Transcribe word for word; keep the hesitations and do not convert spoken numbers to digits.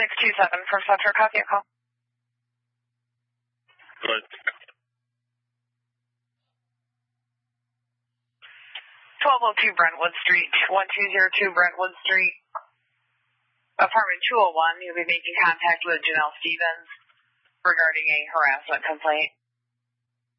six two seven for Central Copy Call. Good. twelve oh two Brentwood Street, one two zero two Brentwood Street, apartment two oh one. You'll be making contact with Janelle Stevens regarding a harassment complaint.